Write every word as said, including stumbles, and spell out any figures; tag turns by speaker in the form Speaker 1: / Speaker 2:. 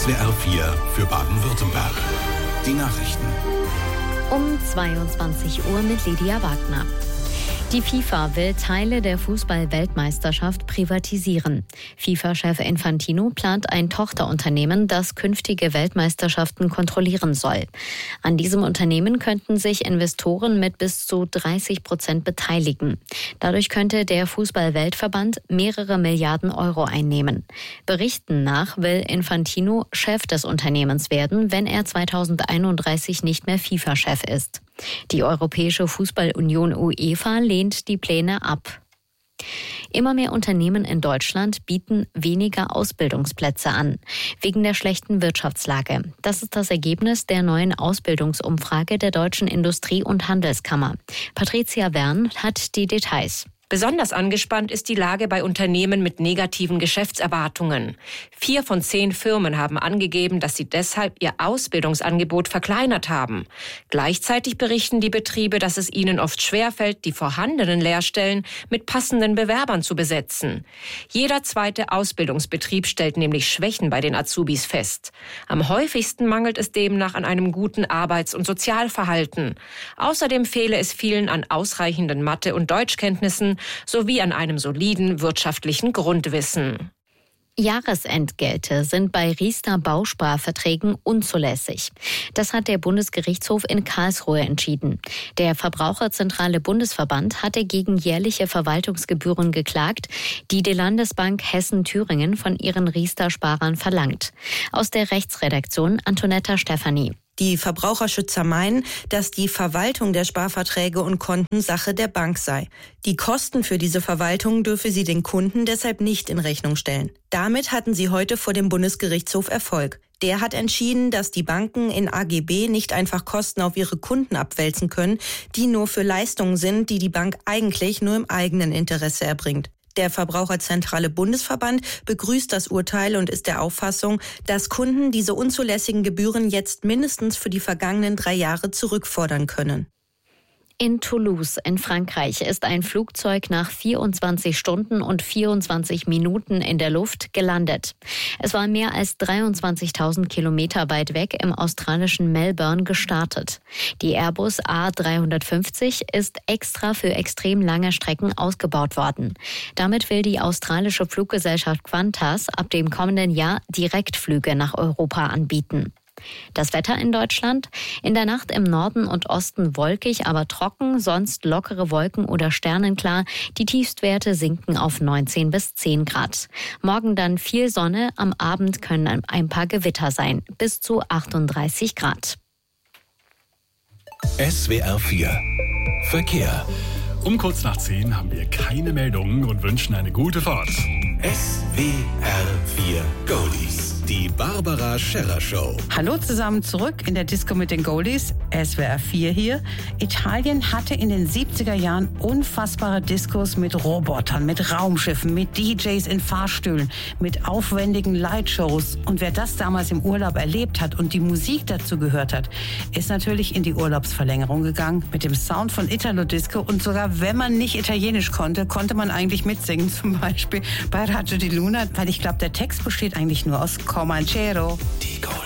Speaker 1: S W R vier für Baden-Württemberg. Die Nachrichten.
Speaker 2: Um zweiundzwanzig Uhr mit Lydia Wagner. Die FIFA will Teile der Fußball-Weltmeisterschaft privatisieren. FIFA-Chef Infantino plant ein Tochterunternehmen, das künftige Weltmeisterschaften kontrollieren soll. An diesem Unternehmen könnten sich Investoren mit bis zu dreißig Prozent beteiligen. Dadurch könnte der Fußball-Weltverband mehrere Milliarden Euro einnehmen. Berichten nach will Infantino Chef des Unternehmens werden, wenn er zweitausendeinunddreißig nicht mehr FIFA-Chef ist. Die Europäische Fußballunion UEFA lehnt die Pläne ab. Immer mehr Unternehmen in Deutschland bieten weniger Ausbildungsplätze an, wegen der schlechten Wirtschaftslage. Das ist das Ergebnis der neuen Ausbildungsumfrage der Deutschen Industrie- und Handelskammer. Patricia Wern hat die Details.
Speaker 3: Besonders angespannt ist die Lage bei Unternehmen mit negativen Geschäftserwartungen. Vier von zehn Firmen haben angegeben, dass sie deshalb ihr Ausbildungsangebot verkleinert haben. Gleichzeitig berichten die Betriebe, dass es ihnen oft schwerfällt, die vorhandenen Lehrstellen mit passenden Bewerbern zu besetzen. Jeder zweite Ausbildungsbetrieb stellt nämlich Schwächen bei den Azubis fest. Am häufigsten mangelt es demnach an einem guten Arbeits- und Sozialverhalten. Außerdem fehle es vielen an ausreichenden Mathe- und Deutschkenntnissen sowie an einem soliden wirtschaftlichen Grundwissen.
Speaker 2: Jahresentgelte sind bei Riester-Bausparverträgen unzulässig. Das hat der Bundesgerichtshof in Karlsruhe entschieden. Der Verbraucherzentrale Bundesverband hatte gegen jährliche Verwaltungsgebühren geklagt, die die Landesbank Hessen-Thüringen von ihren Riester-Sparern verlangt. Aus der Rechtsredaktion Antonetta Stefani.
Speaker 4: Die Verbraucherschützer meinen, dass die Verwaltung der Sparverträge und Konten Sache der Bank sei. Die Kosten für diese Verwaltung dürfe sie den Kunden deshalb nicht in Rechnung stellen. Damit hatten sie heute vor dem Bundesgerichtshof Erfolg. Der hat entschieden, dass die Banken in A G B nicht einfach Kosten auf ihre Kunden abwälzen können, die nur für Leistungen sind, die die Bank eigentlich nur im eigenen Interesse erbringt. Der Verbraucherzentrale Bundesverband begrüßt das Urteil und ist der Auffassung, dass Kunden diese unzulässigen Gebühren jetzt mindestens für die vergangenen drei Jahre zurückfordern können.
Speaker 2: In Toulouse in Frankreich ist ein Flugzeug nach vierundzwanzig Stunden und vierundzwanzig Minuten in der Luft gelandet. Es war mehr als dreiundzwanzigtausend Kilometer weit weg im australischen Melbourne gestartet. Die Airbus A dreihundertfünfzig ist extra für extrem lange Strecken ausgebaut worden. Damit will die australische Fluggesellschaft Qantas ab dem kommenden Jahr Direktflüge nach Europa anbieten. Das Wetter in Deutschland: In der Nacht im Norden und Osten wolkig, aber trocken, sonst lockere Wolken oder sternenklar. Die Tiefstwerte sinken auf neunzehn bis zehn Grad. Morgen dann viel Sonne, am Abend können ein paar Gewitter sein, bis zu achtunddreißig Grad.
Speaker 1: S W R vier Verkehr.
Speaker 5: Um kurz nach zehn haben wir keine Meldungen und wünschen eine gute Fahrt.
Speaker 1: S W R vier Goldies. Die Barbara Scherrer Show.
Speaker 6: Hallo zusammen zurück in der Disco mit den Goldies. S W R vier hier. Italien hatte in den siebziger Jahren unfassbare Discos mit Robotern, mit Raumschiffen, mit D Js in Fahrstühlen, mit aufwendigen Lightshows. Und wer das damals im Urlaub erlebt hat und die Musik dazu gehört hat, ist natürlich in die Urlaubsverlängerung gegangen mit dem Sound von Italo Disco. Und sogar wenn man nicht Italienisch konnte, konnte man eigentlich mitsingen. Zum Beispiel bei Raggio di Luna, weil ich glaube, der Text besteht eigentlich nur aus Comanchero.
Speaker 1: Die Goldies.